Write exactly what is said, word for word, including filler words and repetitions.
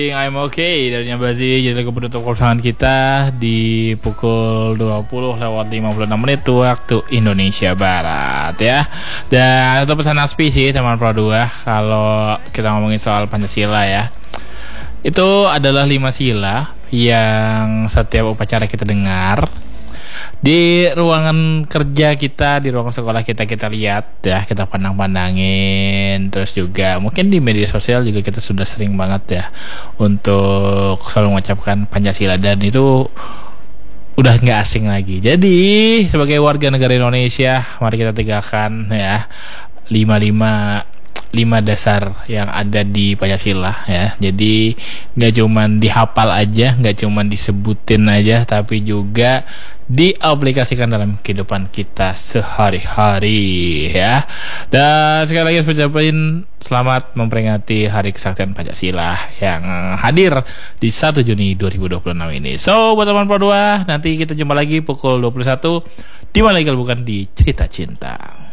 I'm okay dari Nyambasi. Jadi lagu penutup persamaan kita di pukul dua puluh lewat lima puluh enam menit waktu Indonesia Barat ya. Dan itu pesan Aspi sih teman Pro dua. Kalau kita ngomongin soal Pancasila ya, itu adalah lima sila yang setiap upacara kita dengar, di ruangan kerja kita, di ruangan sekolah kita, kita lihat ya, kita pandang-pandangin. Terus juga mungkin di media sosial juga kita sudah sering banget ya untuk selalu mengucapkan Pancasila, dan itu udah nggak asing lagi. Jadi sebagai warga negara Indonesia, mari kita tegakkan ya lima lima lima dasar yang ada di Pancasila ya. Jadi nggak cuman dihafal aja, nggak cuman disebutin aja, tapi juga diaplikasikan dalam kehidupan kita sehari-hari ya. Dan sekali lagi ucapin selamat memperingati Hari Kesaktian Pancasila yang hadir di satu Juni dua ribu dua puluh enam ini. So buat teman Pro dua, nanti kita jumpa lagi pukul dua puluh satu di mana lagi kalau bukan di Cerita Cinta.